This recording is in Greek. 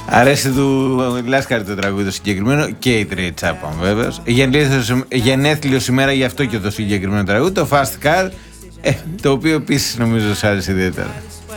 Αρέσει του Λάσκαρη το τραγούδι το συγκεκριμένο και η Τρέι Τσάπμαν βέβαιως. Γενέθλιο σήμερα, γι' αυτό και το συγκεκριμένο τραγούδι, το Fast Car, το οποίο επίσης νομίζω σας άρεσε ιδιαίτερα.